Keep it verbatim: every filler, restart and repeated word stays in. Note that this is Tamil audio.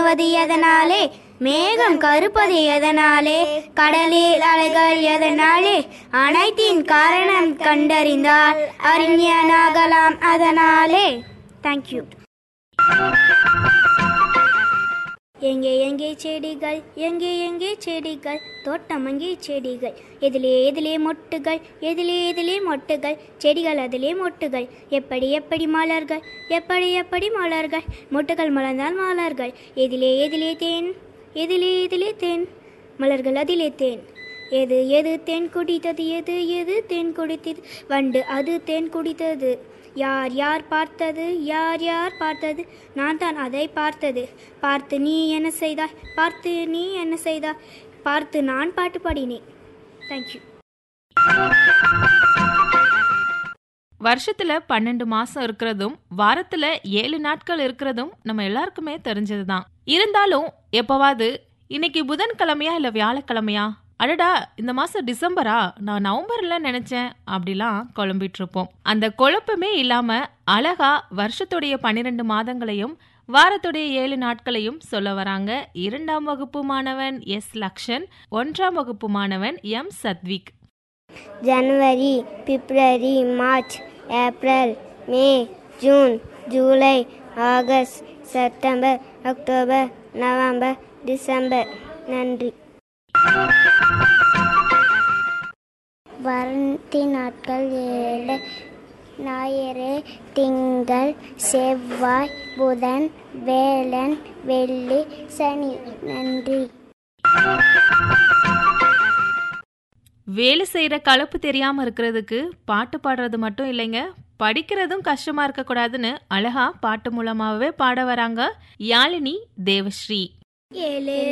நீங்குவது எதனாலே? மேகம் கருப்பது எதனாலே? கடலில் அலைகள் எதனாலே? அனைத்தின் காரணம் கண்டறிந்தால் அறிஞனாகலாம் அதனாலே. தேங்க்யூ. எங்கே எங்கே செடிகள், எங்கே எங்கே செடிகள், தோட்டம் அங்கே செடிகள், எதிலே எதிலே மொட்டுகள், எதிலே எதிலே மொட்டுகள், செடிகள் அதிலே மொட்டுகள், எப்படி எப்படி மலர்கள், எப்படி எப்படி மலர்கள், மொட்டுகள் மலர்ந்தால் மலர்கள், எதிலே எதிலே தேன், எதிலே எதிலே தேன், மலர்கள் அதிலே தேன், எது எது தேன் குடித்தது, எது எது தேன் குடித்தது, வண்டு அது தேன் குடித்தது, யார் யார் பார்த்தது, யார் யார் பார்த்தது, நான் தான் அதை பார்த்தது, பார்த்து நீ என்ன செய்தாய், பார்த்து நீ என்ன செய்தாய், பார்த்து நான் பாட்டு பாடினேன். தேங்க்யூ. வருஷத்துல பன்னெண்டு மாசம் இருக்கிறதும் வாரத்துல ஏழு நாட்கள் இருக்கிறதும் நம்ம எல்லாருக்குமே தெரிஞ்சதுதான். இருந்தாலும் எப்பவாவது இன்னைக்கு புதன்கிழமையா இல்ல வியாழக்கிழமையா, அடடா இந்த மாசம் டிசம்பரா, நான் நவம்பர்ல நினைச்சேன் அப்படிலாம் குழம்பிட்டு இருப்போம். அந்த குழப்பமே இல்லாம அழகா வருஷத்துடைய பன்னிரெண்டு மாதங்களையும் வாரத்துடைய ஏழு நாட்களையும் சொல்ல வராங்க இரண்டாம் வகுப்பு மாணவன் எஸ் லக்ஷன், ஒன்றாம் வகுப்பு மாணவன் எம் சத்விக். ஜனவரி, பிப்ரவரி, மார்ச், ஏப்ரல், மே, June, July, August, September, October, November, December. நன்றி. வாரத்தின் நாட்கள் ஏழு. ஞாயிறு, திங்கள், செவ்வாய், புதன், வேலன், வெள்ளி, சனி. நன்றி. வேலை செய்யற கலப்பு தெரியாம இருக்கிறதுக்கு பாட்டு பாடுறது மட்டும் இல்லைங்க, படிக்கிறதும் கஷ்டமா இருக்க கூடாதுன்னு அழகா பாட்டு மூலமாவே பாட வராங்க யாழினி தேவஸ்ரீ. ஏழு